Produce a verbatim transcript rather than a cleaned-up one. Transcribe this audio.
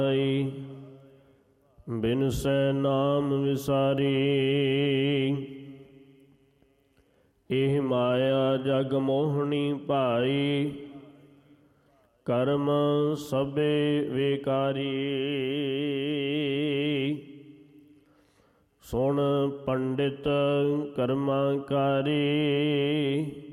ਬਿਨਸੈ ਨਾਮ ਵਿਸਾਰੀ। ਇਹ ਮਾਇਆ ਜਗ ਮੋਹਣੀ ਭਾਈ, ਕਰਮ ਸਭੇ ਵਿਕਾਰੀ। ਸੁਣ ਪੰਡਿਤ ਕਰਮਾਕਾਰੀ,